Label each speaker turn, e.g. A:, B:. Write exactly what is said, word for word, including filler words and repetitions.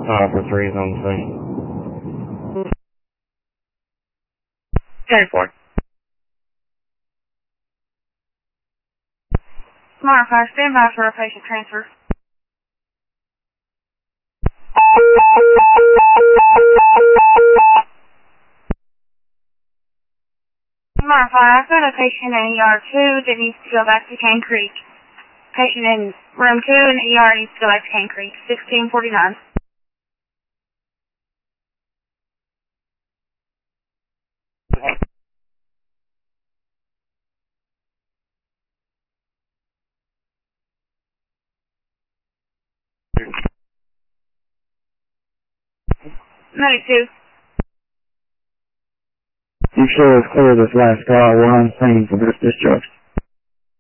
A: Uh, for three is on the scene.
B: ten four. Smart Fire, stand by for a patient transfer. Smart Fire, I've got a patient in E R two that needs to go back to Cane Creek. Patient in room two in E R needs to go back to Cane Creek, sixteen forty-nine. Medic two.
A: You sure it's clear this last call? We're on scene for this discharge.